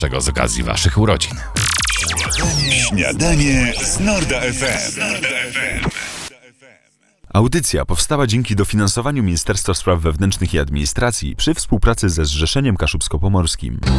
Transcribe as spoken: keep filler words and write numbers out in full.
Czego z okazji waszych urodzin. Śniadanie z Norda F M. Audycja powstała dzięki dofinansowaniu Ministerstwa Spraw Wewnętrznych i Administracji przy współpracy ze Zrzeszeniem Kaszubsko-Pomorskim.